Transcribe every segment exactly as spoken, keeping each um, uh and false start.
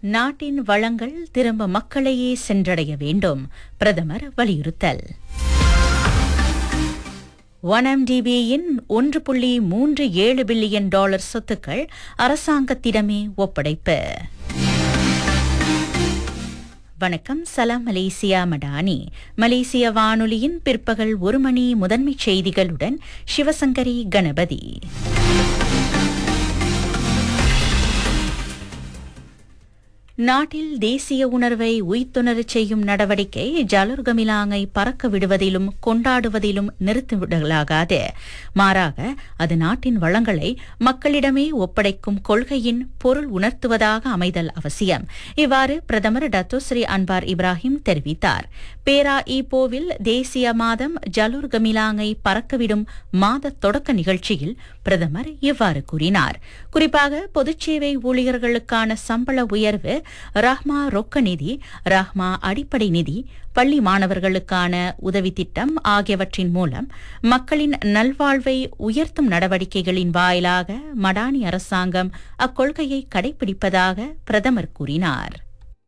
நாட்டின் வளங்கள் திரும்ப மக்களையே சென்றடைய வேண்டும். பிரதமர் வலியுறுத்தல். ஒன் எம் டி பியின் ஒன்று புள்ளி மூன்று ஏழு பில்லியன் டாலர் சொத்துக்கள் அரசாங்கத்திடமே ஒப்படைப்பு. வணக்கம், சலாம் மலேசியா மடானி. மலேசிய வானொலியின் பிற்பகல் ஒரு மணி முதன்மைச் செய்திகளுடன் சிவசங்கரி கணபதி. நாட்டில் தேசிய உணர்வை உய்த்துணரச் செய்யும் நடவடிக்கை ஜலுர் கமிலாங்கை பறக்க விடுவதிலும் கொண்டாடுவதிலும் நிறுத்திவிடலாகாது. மாறாக அது நாட்டின் வளங்களை மக்களிடமே ஒப்படைக்கும் கொள்கையின் பொருள் உணர்த்துவதாக அமைதல் அவசியம். இவ்வாறு பிரதமர் டத்தோ ஸ்ரீ அன்வார் இப்ராஹிம் தெரிவித்தார். பேரா ஈப்போவில் தேசிய மாதம் ஜலுர் கமிலாங்கை பறக்கவிடும் மாத தொடக்க நிகழ்ச்சியில் பிரதமர் இவ்வாறு கூறினார். குறிப்பாக பொதுச்சேவை ஊழியர்களுக்கான சம்பள உயர்வு, ரஹ்மா ரொக்க நிதி, ரஹ்மா அடிப்படை நிதி, பள்ளி மாணவர்களுக்கான உதவி திட்டம் ஆகியவற்றின் மூலம் மக்களின் நல்வாழ்வை உயர்த்தும் நடவடிக்கைகளின் வாயிலாக மடானி அரசாங்கம் அக்கொள்கையை கடைபிடிப்பதாக பிரதமர் கூறினார்.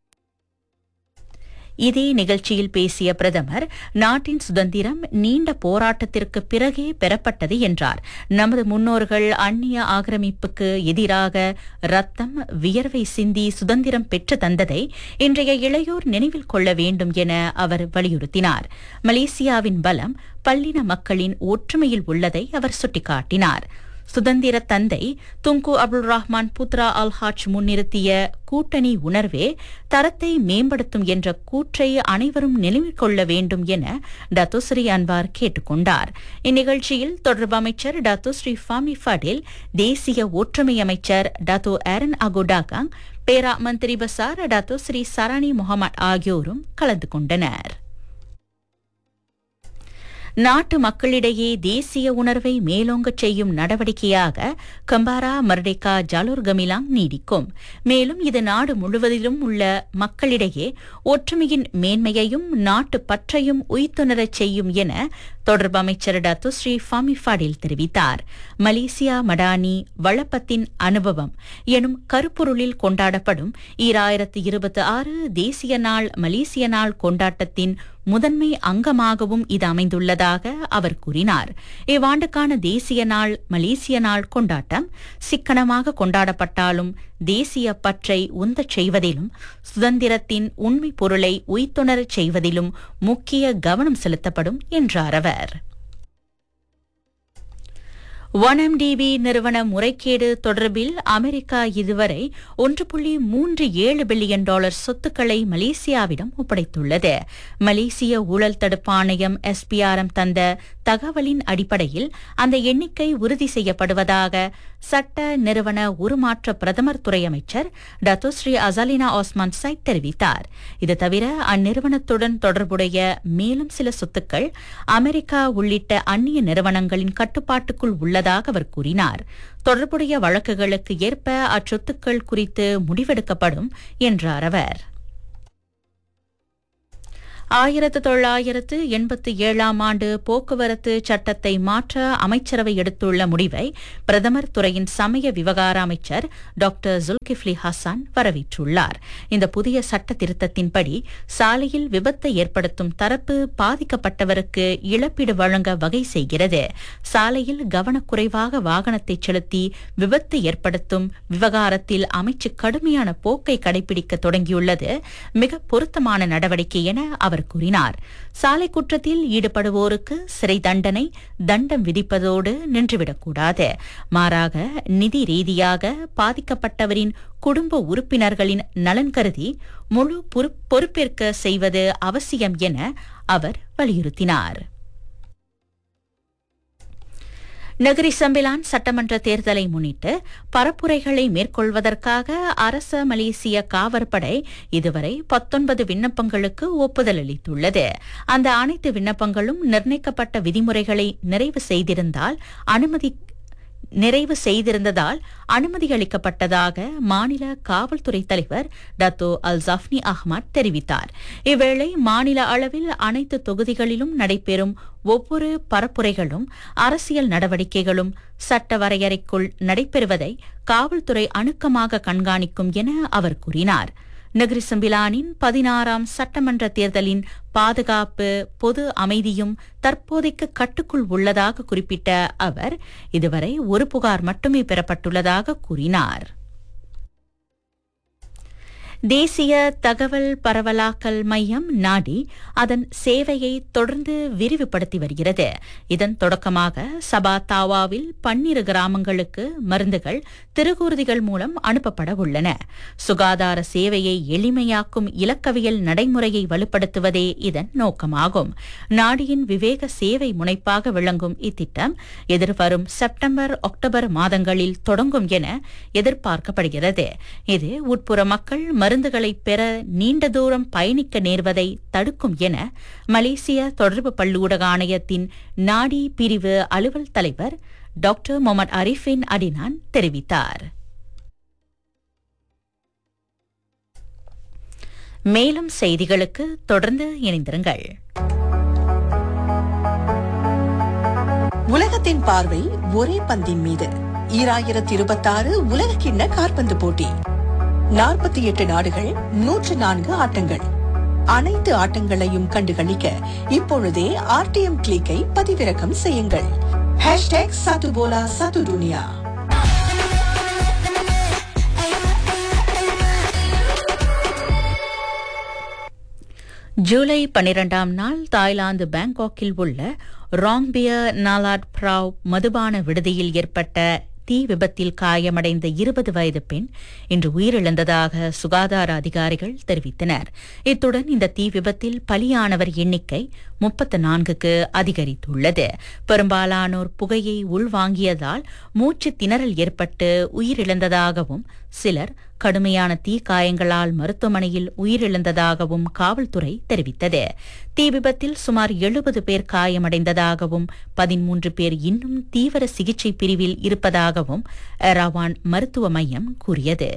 இதே நிகழ்ச்சியில் பேசிய பிரதமர், நாட்டின் சுதந்திரம் நீண்ட போராட்டத்திற்கு பிறகே பெறப்பட்டது என்றார். நமது முன்னோர்கள் அந்நிய ஆக்கிரமிப்புக்கு எதிராக ரத்தம் வியர்வை சிந்தி சுதந்திரம் பெற்று தந்ததை இன்றைய இளையோர் நினைவில் கொள்ள வேண்டும் என அவர் வலியுறுத்தினார். மலேசியாவின் பலம் பல்லின மக்களின் ஒற்றுமையில் உள்ளதை அவர் சுட்டிக்காட்டினார். சுதந்திர தந்தை துங்கு அப்துல் ரஹ்மான் புத்ரா அல் ஹாஜ் முன்னிறுத்திய கூட்டணி உணர்வே தரத்தை மேம்படுத்தும் என்ற கூற்றை அனைவரும் நினைவில் கொள்ள வேண்டும் என டத்தோ ஸ்ரீ அன்வார் கேட்டுக் கொண்டார். இந்நிகழ்ச்சியில் தொடர்பு அமைச்சர் டத்தோ ஸ்ரீ ஃபாமி ஃபடில், தேசிய ஒற்றுமை அமைச்சர் டத்தோ ஆரன் அகோடாகாங், பேரா மந்திரி பசார் டத்தோ ஸ்ரீ சரானி முகமது ஆகியோரும் கலந்து கொண்டனர். நாட்டு மக்களிடையே தேசிய உணர்வை மேலோங்கச் செய்யும் நடவடிக்கையாக கம்பாரா மர்டேகா ஜலுர் கமிலாங் நீடிக்கும். மேலும் இது நாடு முழுவதிலும் உள்ள மக்களிடையே ஒற்றுமையின் மேன்மையையும் நாட்டு பற்றையும் உய்த்துணரச் செய்யும் என தொடர்பு அமைச்சர் டத்தோ ஸ்ரீ ஃபாமி ஃபடில் தெரிவித்தார். மலேசியா மடானி வளப்பத்தின் அனுபவம் எனும் கருப்பொருளில் கொண்டாடப்படும் ஈராயிரத்து இருபத்தி ஆறு தேசிய நாள் மலேசிய நாள் கொண்டாட்டத்தின் முதன்மை அங்கமாகவும் இது அமைந்துள்ளதாக அவர் கூறினார். இவ்வாண்டுக்கான தேசிய நாள் மலேசிய நாள் கொண்டாட்டம் சிக்கனமாக கொண்டாடப்பட்டாலும் தேசிய பற்றை உந்தச் செய்வதிலும் சுதந்திரத்தின் உண்மை பொருளை உய்த்துணரச் செய்வதிலும் முக்கிய கவனம் செலுத்தப்படும் என்றார் அவர். ஒன் எம் டி பி நிறுவன முறைகேடு தொடர்பில் அமெரிக்கா இதுவரை ஒன்று புள்ளி மூன்று ஏழு பில்லியன் டாலர் சொத்துக்களை மலேசியாவிடம் ஒப்படைத்துள்ளது. மலேசிய ஊழல் தடுப்பு ஆணையம் எஸ் பி ஆர் எம் தந்த தகவலின் அடிப்படையில் அந்த எண்ணிக்கை உறுதி செய்யப்படுவதாக சட்ட நிறுவன உருமாற்ற பிரதமர் துறை அமைச்சர் Dato Sri Azalina Osman side தெரிவித்தார். இது தவிர அந்நிறுவனத்துடன் தொடர்புடைய மேலும் சில சொத்துக்கள் அமெரிக்கா உள்ளிட்ட அந்நிய நிறுவனங்களின் கட்டுப்பாட்டுக்குள் உள்ளதாக அவர் கூறினார். தொடர்புடைய வழக்குகளுக்கு ஏற்ப அச்சொத்துக்கள் குறித்து முடிவெடுக்கப்படும் என்றார் அவர். ஆயிரத்து தொள்ளாயிரத்து எண்பத்தி ஏழாம் ஆண்டு போக்குவரத்து சட்டத்தை மாற்ற அமைச்சரவை எடுத்துள்ள முடிவை பிரதமர் துறையின் சமய விவகார அமைச்சர் டாக்டர் ஜுல்கிஃப்லி ஹசான் வரவேற்றுள்ளார். இந்த புதிய சட்ட திருத்தத்தின்படி சாலையில் விபத்தை ஏற்படுத்தும் தரப்பு பாதிக்கப்பட்டவருக்கு இழப்பீடு வழங்க வகை செய்கிறது. சாலையில் கவனக்குறைவாக வாகனத்தை செலுத்தி விபத்து ஏற்படுத்தும் விவகாரத்தில் அமைச்சு கடுமையான போக்கை கடைபிடிக்க தொடங்கியுள்ளது மிக பொருத்தமான நடவடிக்கை என அவர் கூறினார். சாலை குற்றத்தில் ஈடுபடுவோருக்கு சிறை தண்டனை தண்டம் விதிப்பதோடு நின்றுவிடக்கூடாது. மாறாக நிதி ரீதியாக பாதிக்கப்பட்டவரின் குடும்ப உறுப்பினர்களின் நலன் கருதி முழு பொறுப்பேற்க செய்வது அவசியம் என அவர் வலியுறுத்தினார். நகரி சம்பிலான் சட்டமன்ற தேர்தலை முன்னிட்டு பரப்புரைகளை மேற்கொள்வதற்காக அரச மலேசிய காவற்படை இதுவரை பத்தொன்பது விண்ணப்பங்களுக்கு ஒப்புதல் அளித்துள்ளது. அந்த அனைத்து விண்ணப்பங்களும் நிர்ணயிக்கப்பட்ட விதிமுறைகளை நிறைவு செய்திருந்தால் அனுமதி நிறைவு செய்திருந்ததால் அனுமதி அளிக்கப்பட்டதாக மாநில காவல்துறை தலைவர் டத்தோ அல் ஜஃப்னி அஹ்மத் தெரிவித்தார். இவ்வேளை மாநில அளவில் அனைத்து தொகுதிகளிலும் நடைபெறும் ஒவ்வொரு பரப்புரைகளும் அரசியல் நடவடிக்கைகளும் சட்ட வரையறைக்குள் நடைபெறுவதை காவல்துறை அணுக்கமாக கண்காணிக்கும் என அவர் கூறினார். நெகிரி செம்பிலானின் பதினாறாம் சட்டமன்ற தேர்தலின் பாதுகாப்பு பொது அமைதியும் தற்போதைக்கு கட்டுக்குள் உள்ளதாக குறிப்பிட்ட அவர் இதுவரை ஒரு புகார் மட்டுமே பெறப்பட்டுள்ளதாக கூறினார். தேசிய தகவல் பரவலாக்கல் மையம் நாடி அதன் சேவையை தொடர்ந்து விரிவுபடுத்தி வருகிறது. இதன் தொடக்கமாக சபா தாவாவில் பன்னிரு கிராமங்களுக்கு மருந்துகள் திருகூர்திகள் மூலம் அனுப்பப்பட உள்ளன. சுகாதார சேவையை எளிமையாக்கும் இலக்கவியல் நடைமுறையை வலுப்படுத்துவதே இதன் நோக்கமாகும். நாடியின் விவேக சேவை முனைப்பாக விளங்கும் இத்திட்டம் எதிர்வரும் செப்டம்பர் அக்டோபர் மாதங்களில் தொடங்கும் என எதிர்பார்க்கப்படுகிறது. இது உட்புற மக்கள் மருந்துகளை பெற நீண்ட தூரம் பயணிக்க நேர்வதை தடுக்கும் என மலேசிய தொடர்பு பல்லூடக ஆணையத்தின் நாடி பிரிவு அலுவல் தலைவர் டாக்டர் முகமது அரிஃபின் அடினான் தெரிவித்தார். மேலும் செய்திகளுக்கு தொடர்ந்து இணைந்திருங்கள். உலகத்தின் பார்வை ஒரே பந்தின் மீது. ஈராயிரத்தி இருபத்தி ஆறு உலக கிண்ண காற்பந்து போட்டி. நாற்பத்தி எட்டு நாடுகள், நூற்று நான்கு ஆட்டங்கள். அனைத்து ஆட்டங்களையும் கண்டுகளிக்க இப்பொழுதே ஆர்டிஎம் கிளிக்கை பதிவிறக்கம் செய்யுங்கள். ஹேஷ்டேக் சத்து போலா சத்து துனியா. ஜூலை பனிரெண்டாம் நாள் தாய்லாந்து பாங்காக்கில் உள்ள ராங்பியர் நாலாட் பிராவ் மதுபான விடுதியில் ஏற்பட்ட தீ விபத்தில் காயமடைந்த இருபது வயது பெண் இன்று உயிரிழந்ததாக சுகாதார அதிகாரிகள் தெரிவித்தனர். இத்துடன் இந்த தீ விபத்தில் பலியானவர் எண்ணிக்கை முப்பத்து நான்குக்கு அதிகரித்துள்ளது. பெரும்பாலானோர் புகையை உள்வாங்கியதால் மூச்சு திணறல் ஏற்பட்டு உயிரிழந்ததாகவும் சிலர் கடுமையான தீக்காயங்களால் மருத்துவமனையில் உயிரிழந்ததாகவும் காவல்துறை தெரிவித்தது. தீ விபத்தில் சுமார் எழுபது பேர் காயமடைந்ததாகவும் பதிமூன்று பேர் இன்னும் தீவிர சிகிச்சை பிரிவில் இருப்பதாகவும் எராவான் மருத்துவ மையம் கூறியது.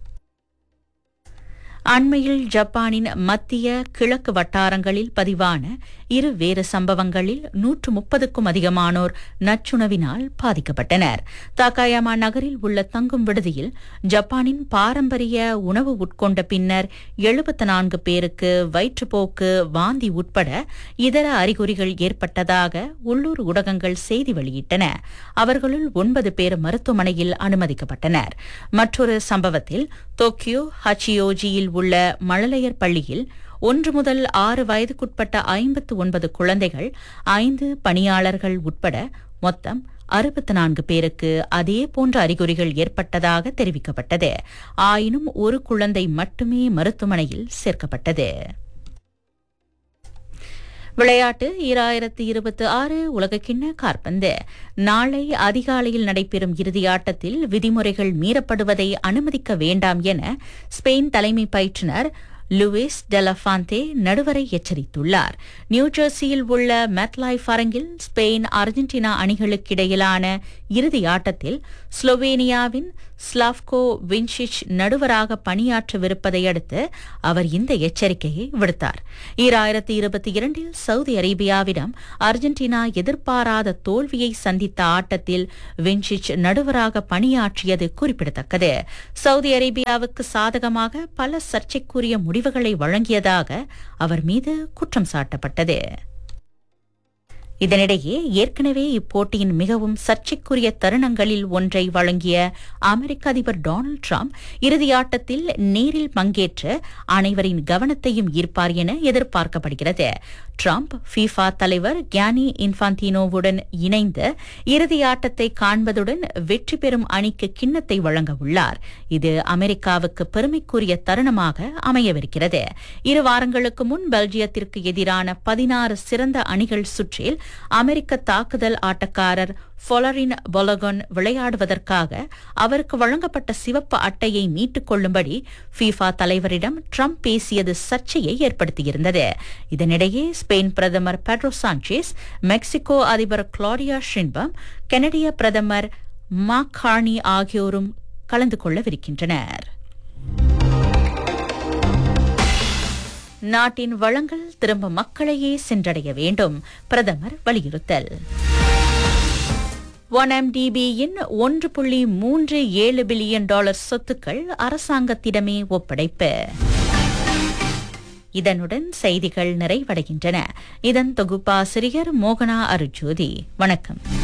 அண்மையில் ஜப்பானின் மத்திய கிழக்கு வட்டாரங்களில் பதிவான இரு வேறு சம்பவங்களில் நூற்று முப்பதுக்கும் அதிகமானோர் நச்சுணவினால் பாதிக்கப்பட்டனர். தாக்காயாமா நகரில் உள்ள தங்கும் விடுதியில் ஜப்பானின் பாரம்பரிய உணவு உட்கொண்ட பின்னர் எழுபத்து நான்கு பேருக்கு வயிற்றுப்போக்கு, வாந்தி உட்பட இதர அறிகுறிகள் ஏற்பட்டதாக உள்ளூர் ஊடகங்கள் செய்தி வெளியிட்டன. அவர்களுள் ஒன்பது பேர் மருத்துவமனையில் அனுமதிக்கப்பட்டனர். மற்றொரு சம்பவத்தில் டோக்கியோ ஹச்சியோஜியில் உள்ள மழலையர் பள்ளியில் ஒன்று முதல் ஆறு வயதுக்குட்பட்ட ஐம்பத்து ஒன்பது குழந்தைகள், ஐந்து பணியாளர்கள் உட்பட மொத்தம் அறுபத்து நான்கு பேருக்கு அதே போன்ற அறிகுறிகள் ஏற்பட்டதாக தெரிவிக்கப்பட்டது. ஆயினும் ஒரு குழந்தை மட்டுமே மருத்துவமனையில் சேர்க்கப்பட்டது. விளையாட்டு ஈராயிரத்தி இருபத்தி ஆறு உலகக்கிண்ண காற்பந்து. நாளை அதிகாலையில் நடைபெறும் இறுதியாட்டத்தில் விதிமுறைகள் மீறப்படுவதை அனுமதிக்க வேண்டாம் என ஸ்பெயின் தலைமை பயிற்றுநர் லூயிஸ் டெலஃபாந்தே நடுவரை எச்சரித்துள்ளார். நியூஜெர்சியில் உள்ள மெட்லைஃப் அரங்கில் ஸ்பெயின் அர்ஜென்டினா அணிகளுக்கிடையிலான இறுதி ஆட்டத்தில் ஸ்லோவேனியாவின் ஸ்லாவ்கோ வின்சிச் நடுவராக பணியாற்றவிருப்பதை அடுத்து அவர் இந்த எச்சரிக்கையை விடுத்தார். ஈராயிரத்தி இருபத்தி இரண்டில் சவுதி அரேபியாவிடம் அர்ஜென்டினா எதிர்பாராத தோல்வியை சந்தித்த ஆட்டத்தில் வின்சிச் நடுவராக பணியாற்றியது குறிப்பிடத்தக்கது. சவுதி அரேபியாவுக்கு சாதகமாக பல சர்ச்சைக்குரிய முடிவுகளை வழங்கியதாக அவர் மீது குற்றம் சாட்டப்பட்டது. இதனிடையே ஏற்கனவே இப்போட்டியின் மிகவும் சர்ச்சைக்குரிய தருணங்களில் ஒன்றை வழங்கிய அமெரிக்க அதிபர் டொனால்டு டிரம்ப் இறுதியாட்டத்தில் நேரில் பங்கேற்று அனைவரின் கவனத்தையும் ஈர்ப்பார் என எதிர்பார்க்கப்படுகிறது. டிரம்ப் ஃபீஃபா தலைவர் கியானி இன்ஃபான்டினோவுடன் இணைந்து இறுதியாட்டத்தை காண்பதுடன் வெற்றி பெறும் அணிக்கு கிண்ணத்தை வழங்க உள்ளார். இது அமெரிக்காவுக்கு பெருமைக்குரிய தருணமாக அமையவிருக்கிறது. இரு வாரங்களுக்கு முன் பெல்ஜியத்திற்கு எதிரான பதினாறு சிறந்த அணிகள் சுற்றில் அமெரிக்க தாக்குதல் ஆட்டக்காரர் ஃபொலரின் பொலகன் விளையாடுவதற்காக அவருக்கு வழங்கப்பட்ட சிவப்பு அட்டையை மீட்டுக் கொள்ளும்படி ஃபீஃபா தலைவரிடம் ட்ரம்ப் பேசியது சர்ச்சையை ஏற்படுத்தியிருந்தது. இதனிடையே ஸ்பெயின் பிரதமர் பெட்ரோ சாnchez, மெக்சிகோ அதிபர் கிளாடியா ஷின்பம், கனடிய பிரதமர் மார்க் கார்னி ஆகியோரும் கலந்து கொள்ளவிருக்கின்றனர். நாட்டின் வளங்கள் திரும்ப மக்களையே சென்றடைய வேண்டும், பிரதமர் வலியுறுத்தல். ஒன் எம் டி பியின் ஒன்று புள்ளி மூன்று ஏழு பில்லியன் டாலர் சொத்துக்கள் அரசாங்கத்திடமே ஒப்படைப்பு. இதனுடன் செய்திகள் நிறைவடைகின்றன. இதன் தொகுப்பாசிரியர் மோகனா அருஜோதி. வணக்கம்.